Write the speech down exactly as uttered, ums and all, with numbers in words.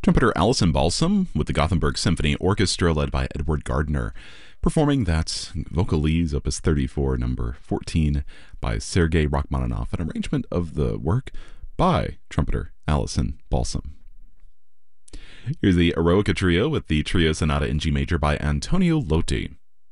Trumpeter Alison Balsam with the Gothenburg Symphony Orchestra led by Edward Gardner, performing that Vocalese Opus thirty-four, number fourteen, by Sergei Rachmaninoff, an arrangement of the work by trumpeter Alison Balsam. Here's the Eroica Trio with the Trio Sonata in G Major by Antonio Lotti.